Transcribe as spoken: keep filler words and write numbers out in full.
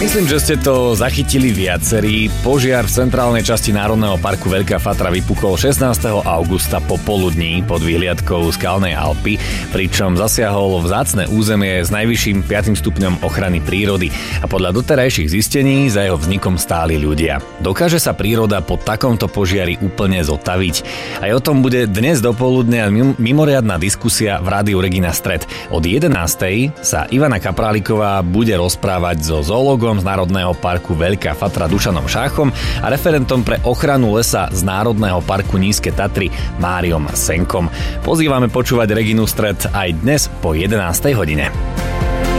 Myslím, že ste to zachytili viacerí. Požiar v centrálnej časti Národného parku Veľká Fatra vypukol šestnásteho augusta popoludní pod vyhliadkou Skalnej Alpy, pričom zasiahol vzácne územie s najvyšším piatym stupňom ochrany prírody a podľa doterajších zistení za jeho vznikom stáli ľudia. Dokáže sa príroda po takomto požiari úplne zotaviť? Aj o tom bude dnes dopoludne mimoriadna diskusia v rádiu Regina Stred. Od jedenástej sa Ivana Kapráliková bude rozprávať so zoológom z Národného parku Veľká Fatra Dušanom Šáchom a referentom pre ochranu lesa z Národného parku Nízke Tatry Máriom Senkom. Pozývame počúvať Reginu Stred aj dnes po jedenástej hodine.